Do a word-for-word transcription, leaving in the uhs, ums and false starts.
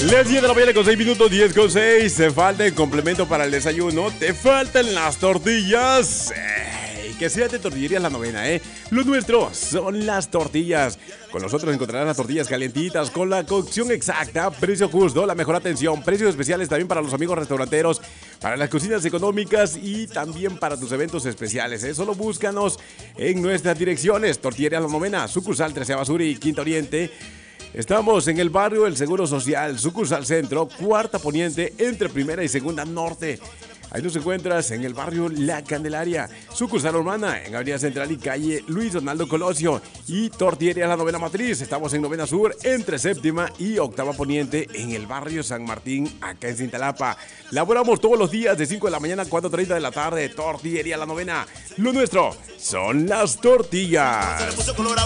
Las diez de la mañana con seis minutos, diez con seis. Te falta el complemento para el desayuno. Te faltan las tortillas. ¡Ey! Que sea de Tortillerías La Novena, ¿eh? Lo nuestro son las tortillas. Con nosotros encontrarás las tortillas calientitas con la cocción exacta, precio justo, la mejor atención, precios especiales también para los amigos restauranteros, para las cocinas económicas y también para tus eventos especiales, ¿eh? Solo búscanos en nuestras direcciones. Tortillerías La Novena, sucursal Treceava Sur y Quinta Oriente. Estamos en el barrio El Seguro Social, sucursal Centro, Cuarta Poniente, entre Primera y Segunda Norte. Ahí nos encuentras en el barrio La Candelaria, sucursal urbana, en Avenida Central y calle Luis Donaldo Colosio. Y Tortillería La Novena Matriz, estamos en Novena Sur, entre Séptima y Octava Poniente, en el barrio San Martín, acá en Cintalapa. Laboramos todos los días de cinco de la mañana a cuatro treinta de la tarde. Tortillería La Novena, lo nuestro son las tortillas.